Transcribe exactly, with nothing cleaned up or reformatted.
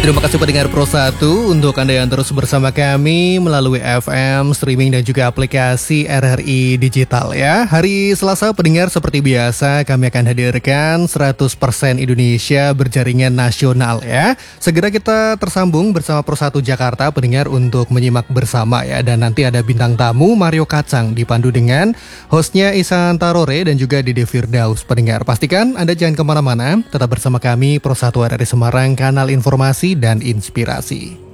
Terima kasih pendengar Pro satu untuk Anda yang terus bersama kami melalui F M, streaming dan juga aplikasi R R I Digital ya. Hari Selasa pendengar seperti biasa kami akan hadirkan seratus persen Indonesia berjaringan nasional ya. Segera kita tersambung bersama Pro satu Jakarta pendengar untuk menyimak bersama ya. Dan nanti ada bintang tamu Mario Kacang dipandu dengan hostnya Ihsan Tarore dan juga Dede Firdaus pendengar. Pastikan Anda jangan kemana-mana, tetap bersama kami Pro satu R R I Semarang, kanal informasi dan inspirasi.